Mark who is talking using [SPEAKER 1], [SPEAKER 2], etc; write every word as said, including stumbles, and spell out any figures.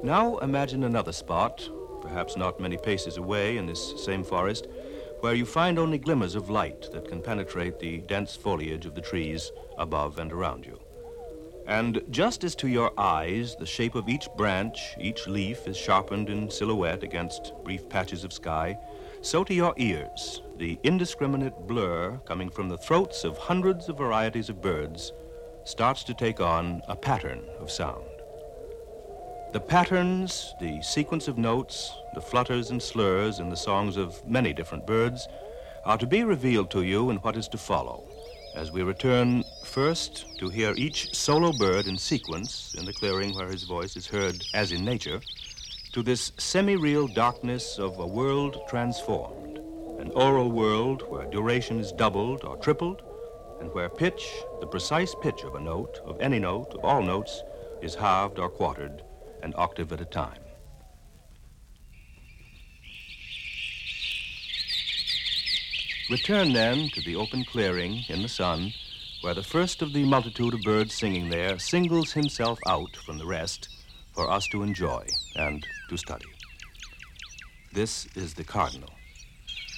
[SPEAKER 1] Now imagine another spot, perhaps not many paces away in this same forest, where you find only glimmers of light that can penetrate the dense foliage of the trees above and around you. And just as to your eyes, the shape of each branch, each leaf is sharpened in silhouette against brief patches of sky, so to your ears, the indiscriminate blur coming from the throats of hundreds of varieties of birds starts to take on a pattern of sound. The patterns, the sequence of notes, the flutters and slurs in the songs of many different birds are to be revealed to you in what is to follow, as we return first to hear each solo bird in sequence in the clearing where his voice is heard as in nature, to this semi-real darkness of a world transformed, an aural world where duration is doubled or tripled, and where pitch, the precise pitch of a note, of any note, of all notes, is halved or quartered, an octave at a time. Return then to the open clearing in the sun, where the first of the multitude of birds singing there singles himself out from the rest for us to enjoy and to study. This is the cardinal.